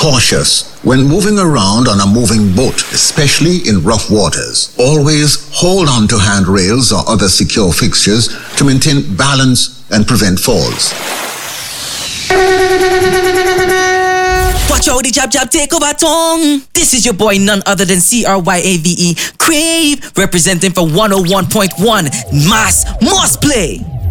cautious when moving around on a moving boat, especially in rough waters. Always hold on to handrails or other secure fixtures to maintain balance and prevent falls. Watch out, the jab take over tongue. This is your boy, none other than CRYAVE, Crave, representing for 101.1 Mass Must Play.